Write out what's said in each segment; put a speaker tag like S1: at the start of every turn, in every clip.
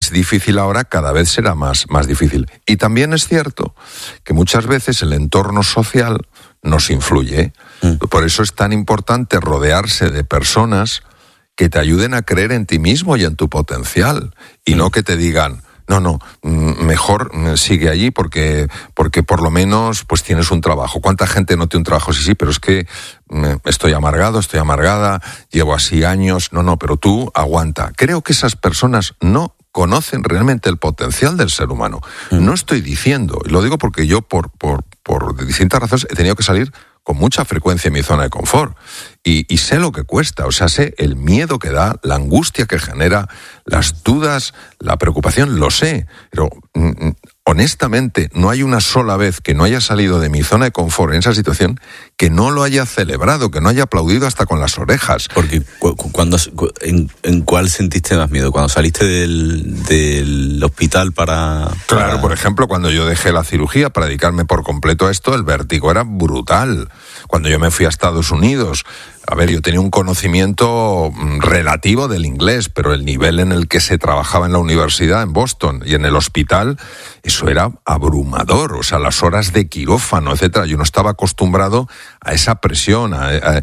S1: es difícil ahora, cada vez será más difícil. Y también es cierto que muchas veces el entorno social nos influye. Por eso es tan importante rodearse de personas que te ayuden a creer en ti mismo y en tu potencial, y no que te digan, no, mejor sigue allí porque por lo menos pues tienes un trabajo. ¿Cuánta gente no tiene un trabajo? Sí, pero es que estoy amargado, estoy amargada, llevo así años. No, pero tú aguanta. Creo que esas personas no conocen realmente el potencial del ser humano. No estoy diciendo, y lo digo porque yo por distintas razones he tenido que salir con mucha frecuencia en mi zona de confort y sé lo que cuesta, o sea, sé el miedo que da, la angustia que genera, las dudas, la preocupación, lo sé, pero honestamente no hay una sola vez que no haya salido de mi zona de confort en esa situación que no lo haya celebrado, que no haya aplaudido hasta con las orejas.
S2: Porque ¿en cuál sentiste más miedo? ¿Cuando saliste del hospital para...?
S1: Claro, por ejemplo, cuando yo dejé la cirugía para dedicarme por completo a esto, el vértigo era brutal. Cuando yo me fui a Estados Unidos, a ver, yo tenía un conocimiento relativo del inglés, pero el nivel en el que se trabajaba en la universidad, en Boston, y en el hospital, eso era abrumador. O sea, las horas de quirófano, etcétera. Yo no estaba acostumbrado a esa presión, a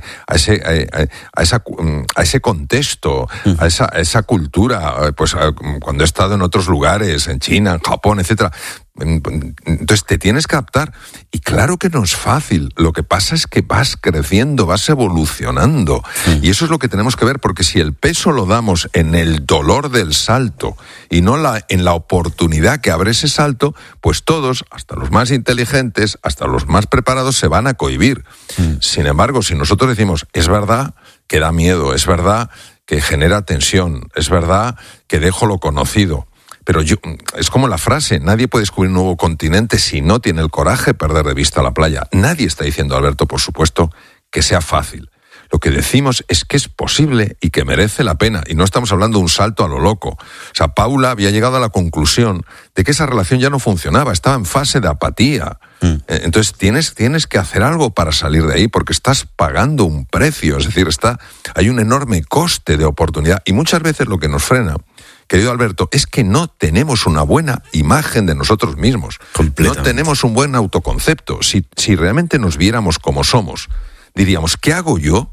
S1: ese contexto, a esa cultura. Pues cuando he estado en otros lugares, en China, en Japón, etcétera. Entonces te tienes que adaptar, y claro que no es fácil. Lo que pasa es que vas creciendo, vas evolucionando, y eso es lo que tenemos que ver, porque si el peso lo damos en el dolor del salto y no en la oportunidad que abre ese salto, pues todos, hasta los más inteligentes, hasta los más preparados, se van a cohibir. Sin embargo, si nosotros decimos, es verdad que da miedo, es verdad que genera tensión, es verdad que dejo lo conocido, pero es como la frase, nadie puede descubrir un nuevo continente si no tiene el coraje de perder de vista la playa. Nadie está diciendo, Alberto, por supuesto, que sea fácil. Lo que decimos es que es posible y que merece la pena. Y no estamos hablando de un salto a lo loco. O sea, Paula había llegado a la conclusión de que esa relación ya no funcionaba, estaba en fase de apatía. Entonces tienes que hacer algo para salir de ahí, porque estás pagando un precio. Es decir, hay un enorme coste de oportunidad. Y muchas veces lo que nos frena, querido Alberto, es que no tenemos una buena imagen de nosotros mismos. No tenemos un buen autoconcepto. Si realmente nos viéramos como somos, diríamos, ¿qué hago yo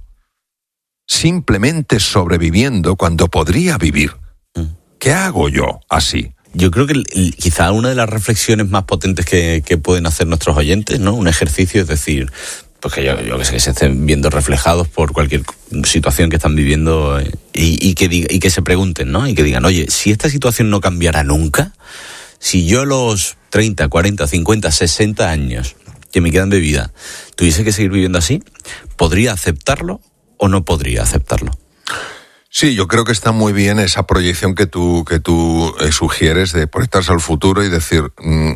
S1: simplemente sobreviviendo cuando podría vivir? ¿Qué hago yo así?
S2: Yo creo que quizá una de las reflexiones más potentes que pueden hacer nuestros oyentes, ¿no? Un ejercicio, es decir, pues que yo que sé, que se estén viendo reflejados por cualquier situación que están viviendo y que se pregunten, ¿no? Y que digan, oye, si esta situación no cambiara nunca, si yo a los 30, 40, 50, 60 años que me quedan de vida tuviese que seguir viviendo así, ¿podría aceptarlo o no podría aceptarlo?
S1: Sí, yo creo que está muy bien esa proyección que tú sugieres de proyectarse al futuro y decir,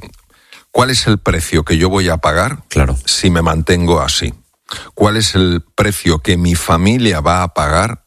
S1: ¿cuál es el precio que yo voy a pagar si me mantengo así? ¿Cuál es el precio que mi familia va a pagar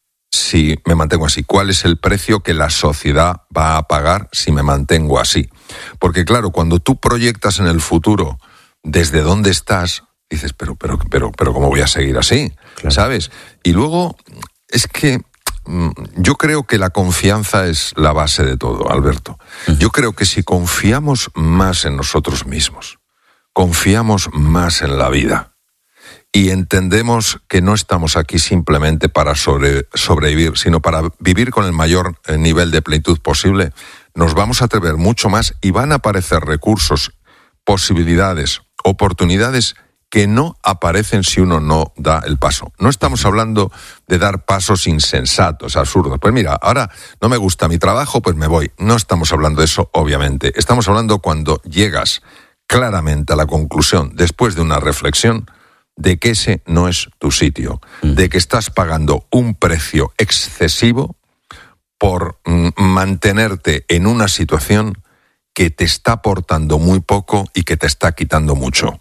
S1: si me mantengo así? ¿Cuál es el precio que la sociedad va a pagar si me mantengo así? Porque claro, cuando tú proyectas en el futuro desde dónde estás, dices, pero ¿cómo voy a seguir así? Claro. ¿Sabes? Y luego, es que yo creo que la confianza es la base de todo, Alberto. Yo creo que si confiamos más en nosotros mismos, confiamos más en la vida y entendemos que no estamos aquí simplemente para sobrevivir, sino para vivir con el mayor nivel de plenitud posible, nos vamos a atrever mucho más y van a aparecer recursos, posibilidades, oportunidades que no aparecen si uno no da el paso. No estamos hablando de dar pasos insensatos, absurdos. Pues mira, ahora no me gusta mi trabajo, pues me voy. No estamos hablando de eso, obviamente. Estamos hablando cuando llegas claramente a la conclusión, después de una reflexión, de que ese no es tu sitio, de que estás pagando un precio excesivo por mantenerte en una situación que te está aportando muy poco y que te está quitando mucho.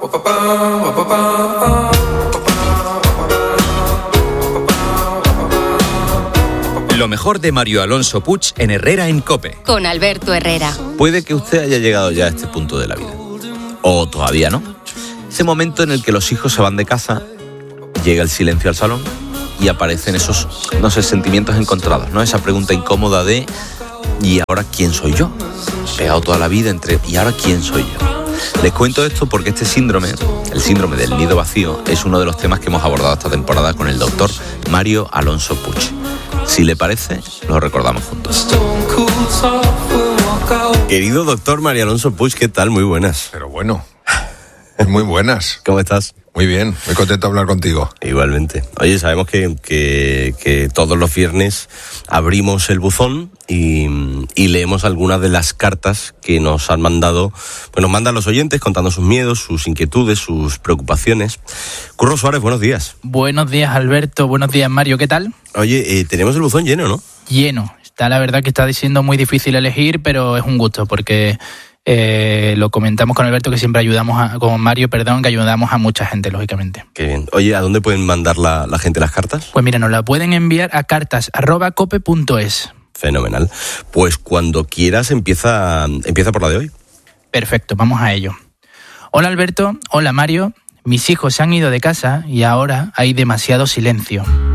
S3: Lo mejor de Mario Alonso Puig en Herrera en COPE.
S4: Con Alberto Herrera.
S2: Puede que usted haya llegado ya a este punto de la vida. O todavía no. Ese momento en el que los hijos se van de casa, llega el silencio al salón y aparecen esos, no sé, sentimientos encontrados, ¿no? Esa pregunta incómoda de ¿y ahora quién soy yo? Pegado toda la vida entre ¿y ahora quién soy yo? Les cuento esto porque este síndrome, el síndrome del nido vacío, es uno de los temas que hemos abordado esta temporada con el doctor Mario Alonso Puig. Si le parece, lo recordamos juntos.
S4: Querido doctor Mario Alonso Puig, ¿qué tal? Muy buenas.
S1: Pero bueno, muy buenas.
S4: ¿Cómo estás?
S1: Muy bien, muy contento de hablar contigo.
S4: Igualmente. Oye, sabemos que todos los viernes abrimos el buzón y leemos algunas de las cartas que nos han mandado, pues nos mandan los oyentes contando sus miedos, sus inquietudes, sus preocupaciones. Curro Suárez, buenos días.
S5: Buenos días, Alberto. Buenos días, Mario. ¿Qué tal?
S4: Oye, tenemos el buzón lleno, ¿no?
S5: Lleno. Está, la verdad que está siendo muy difícil elegir, pero es un gusto porque lo comentamos con Alberto, que siempre con Mario, que ayudamos a mucha gente, lógicamente.
S4: Qué bien. Oye, ¿a dónde pueden mandar la gente las cartas?
S5: Pues mira, nos la pueden enviar a cartas@cope.es.
S4: Fenomenal. Pues cuando quieras empieza por la de hoy.
S5: Perfecto, vamos a ello. Hola Alberto, hola Mario. Mis hijos se han ido de casa y ahora hay demasiado silencio.